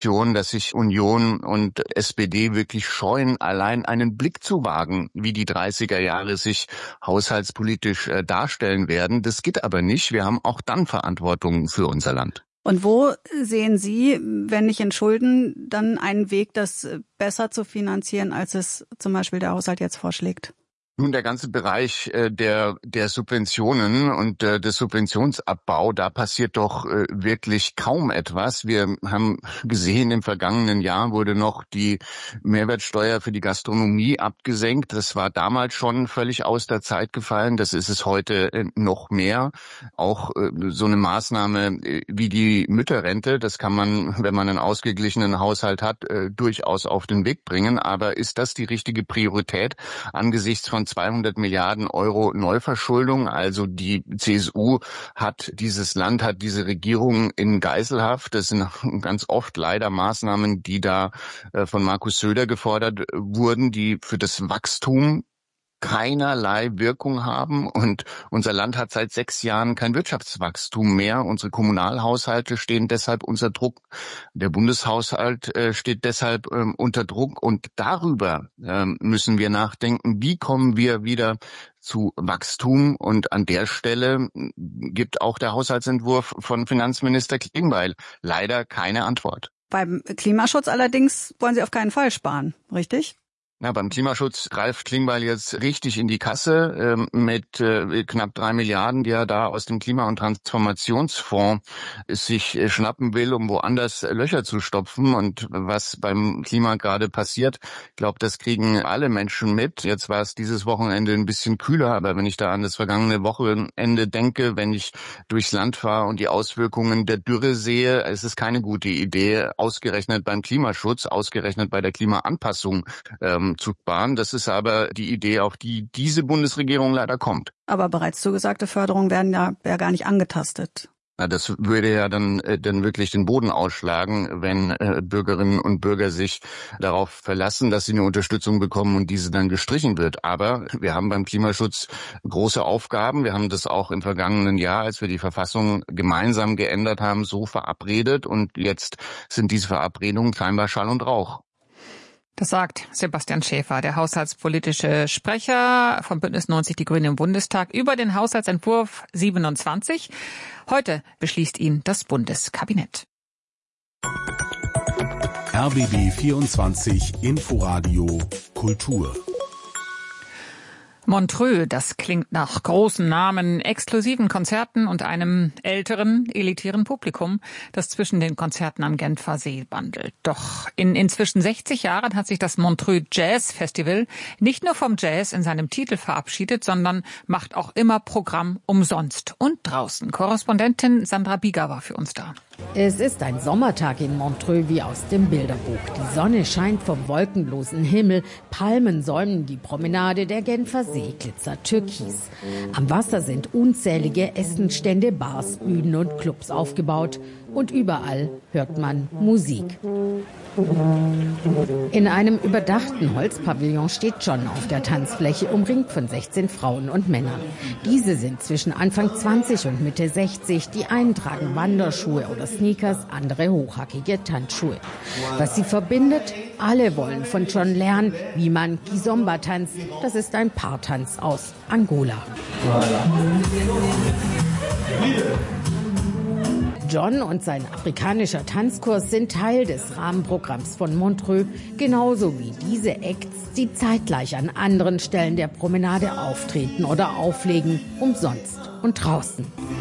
dass sich Union und SPD wirklich scheuen, allein einen Blick zu wagen, wie die 30er Jahre sich haushaltspolitisch darstellen werden. Das geht aber nicht. Wir haben auch dann Verantwortung für unser Land. Und wo sehen Sie, wenn nicht in Schulden, dann einen Weg, das besser zu finanzieren, als es zum Beispiel der Haushalt jetzt vorschlägt? Nun, der ganze Bereich der Subventionen und des Subventionsabbau, da passiert doch wirklich kaum etwas. Wir haben gesehen, im vergangenen Jahr wurde noch die Mehrwertsteuer für die Gastronomie abgesenkt. Das war damals schon völlig aus der Zeit gefallen. Das ist es heute noch mehr. Auch so eine Maßnahme wie die Mütterrente, das kann man, wenn man einen ausgeglichenen Haushalt hat, durchaus auf den Weg bringen. Aber ist das die richtige Priorität angesichts von 200 Milliarden Euro Neuverschuldung? Also die CSU hat dieses Land, hat diese Regierung in Geiselhaft. Das sind ganz oft leider Maßnahmen, die da von Markus Söder gefordert wurden, die für das Wachstum keinerlei Wirkung haben, und unser Land hat seit 6 Jahren kein Wirtschaftswachstum mehr. Unsere Kommunalhaushalte stehen deshalb unter Druck. Der Bundeshaushalt steht deshalb unter Druck, und darüber müssen wir nachdenken, wie kommen wir wieder zu Wachstum, und an der Stelle gibt auch der Haushaltsentwurf von Finanzminister Klingbeil leider keine Antwort. Beim Klimaschutz allerdings wollen Sie auf keinen Fall sparen, richtig? Ja, beim Klimaschutz greift Klingbeil jetzt richtig in die Kasse mit knapp 3 Milliarden, die er da aus dem Klima- und Transformationsfonds sich schnappen will, um woanders Löcher zu stopfen. Und was beim Klima gerade passiert, ich glaube, das kriegen alle Menschen mit. Jetzt war es dieses Wochenende ein bisschen kühler, aber wenn ich da an das vergangene Wochenende denke, wenn ich durchs Land fahre und die Auswirkungen der Dürre sehe, ist es keine gute Idee, ausgerechnet beim Klimaschutz, ausgerechnet bei der Klimaanpassung zu sparen. Das ist aber die Idee, auf die diese Bundesregierung leider kommt. Aber bereits zugesagte Förderungen werden ja gar nicht angetastet. Na, das würde ja dann wirklich den Boden ausschlagen, wenn Bürgerinnen und Bürger sich darauf verlassen, dass sie eine Unterstützung bekommen und diese dann gestrichen wird. Aber wir haben beim Klimaschutz große Aufgaben. Wir haben das auch im vergangenen Jahr, als wir die Verfassung gemeinsam geändert haben, so verabredet. Und jetzt sind diese Verabredungen scheinbar Schall und Rauch. Das sagt Sebastian Schäfer, der haushaltspolitische Sprecher von Bündnis 90 Die Grünen im Bundestag, über den Haushaltsentwurf 27. Heute beschließt ihn das Bundeskabinett. RBB 24 Inforadio Kultur. Montreux, das klingt nach großen Namen, exklusiven Konzerten und einem älteren, elitären Publikum, das zwischen den Konzerten am Genfer See wandelt. Doch in inzwischen 60 Jahren hat sich das Montreux Jazz Festival nicht nur vom Jazz in seinem Titel verabschiedet, sondern macht auch immer Programm umsonst und draußen. Korrespondentin Sandra Bieger war für uns da. Es ist ein Sommertag in Montreux wie aus dem Bilderbuch. Die Sonne scheint vom wolkenlosen Himmel, Palmen säumen die Promenade, der Genfer See glitzert türkis. Am Wasser sind unzählige Essenstände, Bars, Bühnen und Clubs aufgebaut. Und überall hört man Musik. In einem überdachten Holzpavillon steht John auf der Tanzfläche, umringt von 16 Frauen und Männern. Diese sind zwischen Anfang 20 und Mitte 60. Die einen tragen Wanderschuhe oder Sneakers, andere hochhackige Tanzschuhe. Was sie verbindet? Alle wollen von John lernen, wie man Kizomba tanzt. Das ist ein Paartanz aus Angola. John und sein afrikanischer Tanzkurs sind Teil des Rahmenprogramms von Montreux, genauso wie diese Acts, die zeitgleich an anderen Stellen der Promenade auftreten oder auflegen, umsonst und draußen.